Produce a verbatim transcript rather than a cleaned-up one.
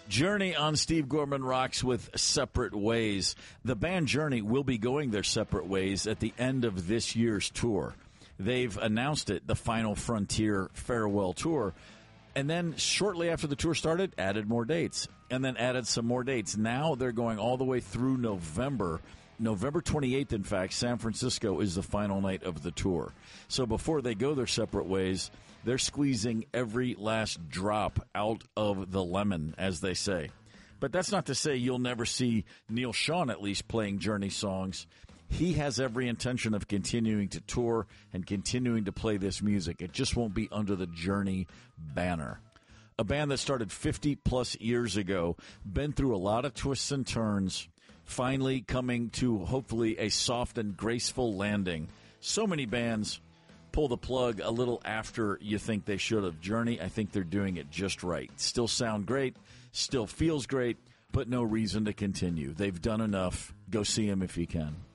Journey on Steve Gorman Rocks with Separate Ways. The band Journey will be going their separate ways at the end of this year's tour. They've announced it, the Final Frontier Farewell Tour, and then shortly after the tour started, added more dates, and then added some more dates. Now they're going all the way through November. November twenty-eighth, in fact, San Francisco is the final night of the tour. So before they go their separate ways, they're squeezing every last drop out of the lemon, as they say. But that's not to say you'll never see Neal Schon at least playing Journey songs. He has every intention of continuing to tour and continuing to play this music. It just won't be under the Journey banner. A band that started fifty plus years ago, been through a lot of twists and turns, finally coming to hopefully a soft and graceful landing. So many bands pull the plug a little after you think they should have. Journey, I think they're doing it just right. Still sound great, still feels great, but no reason to continue. They've done enough. Go see them if you can.